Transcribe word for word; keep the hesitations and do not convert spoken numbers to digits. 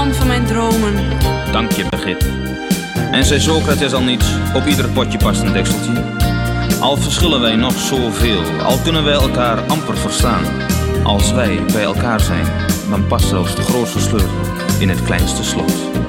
man van mijn dromen. Dank je, Begit. En zei Socrates al niets, op ieder potje past een dekseltje. Al verschillen wij nog zoveel, al kunnen wij elkaar amper verstaan. Als wij bij elkaar zijn, dan past zelfs de grootste sleutel in het kleinste slot.